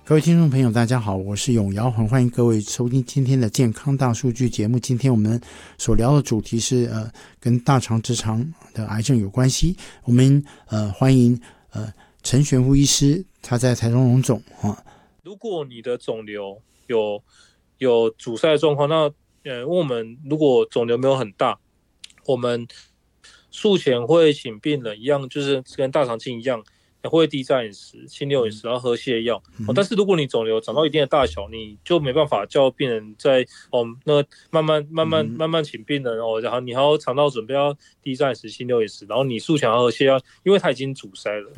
各位听众朋友大家好，我是永尧，很欢迎各位收听今天的健康大数据节目。今天我们所聊的主题是跟大肠直肠的癌症有关系。我们欢迎陈玄夫医师，他在台中荣总如果你的肿瘤有阻塞的状况，那我们如果肿瘤没有很大，我们术前会请病人一样，就是跟大肠镜一样，会低渣饮食、清流饮食，然后喝泻药。但是如果你肿瘤长到一定的大小，你就没办法叫病人在那慢慢请病人然后你还要肠道准备要低渣饮食、清流饮食，然后你术前要喝泻药，因为它已经阻塞了。